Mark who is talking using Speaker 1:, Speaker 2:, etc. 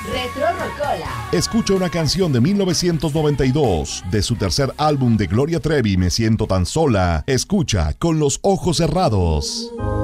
Speaker 1: Retro Rocola.
Speaker 2: Escucha una canción de 1992 de su tercer álbum de Gloria Trevi, Me siento tan sola. Escucha Con los ojos cerrados.